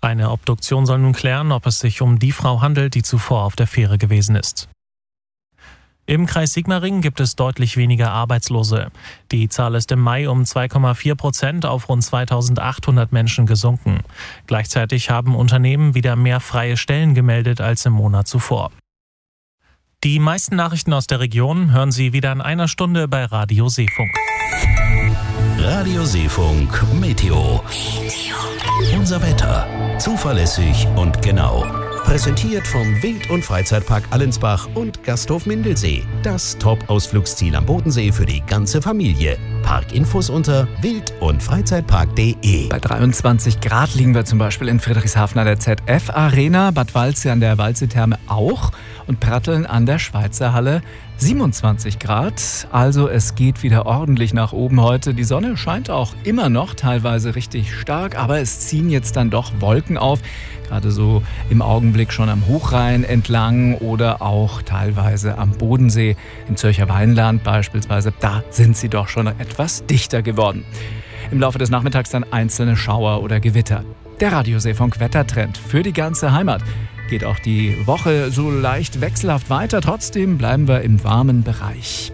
Eine Obduktion soll nun klären, ob es sich um die Frau handelt, die zuvor auf der Fähre gewesen ist. Im Kreis Sigmaringen gibt es deutlich weniger Arbeitslose. Die Zahl ist im Mai um 2,4% auf rund 2.800 Menschen gesunken. Gleichzeitig haben Unternehmen wieder mehr freie Stellen gemeldet als im Monat zuvor. Die meisten Nachrichten aus der Region hören Sie wieder in einer Stunde bei Radio Seefunk. Radio Seefunk Meteo. Unser Wetter. Zuverlässig und genau. Präsentiert vom Wild- und Freizeitpark Allensbach und Gasthof Mindelsee. Das Top-Ausflugsziel am Bodensee für die ganze Familie. Parkinfos unter wild- und freizeitpark.de. Bei 23 Grad liegen wir zum Beispiel in Friedrichshafen an der ZF Arena, Bad Waldsee an der Waldsee-Therme auch und Pratteln an der Schweizer Halle 27 Grad. Also es geht wieder ordentlich nach oben heute. Die Sonne scheint auch immer noch teilweise richtig stark, aber es ziehen jetzt dann doch Wolken auf. Gerade so im Augenblick schon am Hochrhein entlang oder auch teilweise am Bodensee, im Zürcher Weinland beispielsweise. Da sind sie doch schon etwas dichter geworden. Im Laufe des Nachmittags dann einzelne Schauer oder Gewitter. Der Radio Seefunk Wettertrend für die ganze Heimat. Geht auch die Woche so leicht wechselhaft weiter. Trotzdem bleiben wir im warmen Bereich.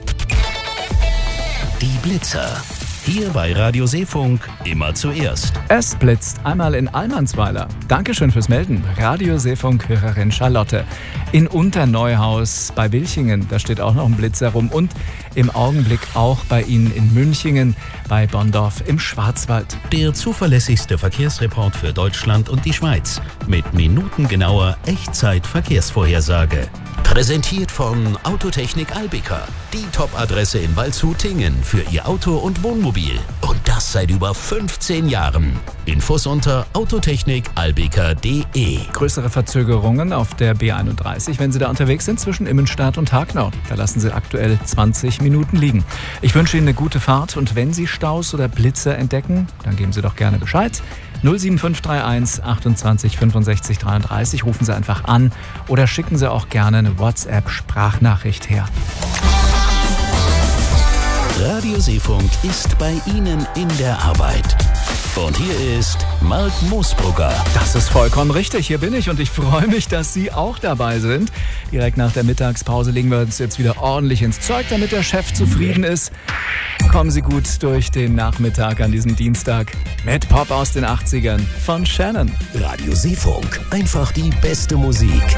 Die Blitzer. Hier bei Radio Seefunk immer zuerst. Es blitzt einmal in Allmannsweiler. Dankeschön fürs Melden. Radio Seefunk-Hörerin Charlotte. In Unterneuhaus bei Wilchingen, da steht auch noch ein Blitzer rum. Und im Augenblick auch bei Ihnen in Münchingen, bei Bonndorf im Schwarzwald. Der zuverlässigste Verkehrsreport für Deutschland und die Schweiz. Mit minutengenauer Echtzeit-Verkehrsvorhersage. Präsentiert von Autotechnik Albica. Die Top-Adresse in Waldshut-Tingen für Ihr Auto- und Wohnmobil. Und das seit über 15 Jahren. Infos unter autotechnikalbica.de. Größere Verzögerungen auf der B31, wenn Sie da unterwegs sind, zwischen Immenstadt und Hagnau. Da lassen Sie aktuell 20 Minuten liegen. Ich wünsche Ihnen eine gute Fahrt und wenn Sie Staus oder Blitzer entdecken, dann geben Sie doch gerne Bescheid. 07531 28 65 33. Rufen Sie einfach an oder schicken Sie auch gerne eine WhatsApp-Sprachnachricht her. Radio Seefunk ist bei Ihnen in der Arbeit. Und hier ist Marc Moosbrugger. Das ist vollkommen richtig. Hier bin ich und ich freue mich, dass Sie auch dabei sind. Direkt nach der Mittagspause legen wir uns jetzt wieder ordentlich ins Zeug, damit der Chef zufrieden ist. Kommen Sie gut durch den Nachmittag an diesem Dienstag mit Pop aus den 80ern von Shannon. Radio Seefunk. Einfach die beste Musik.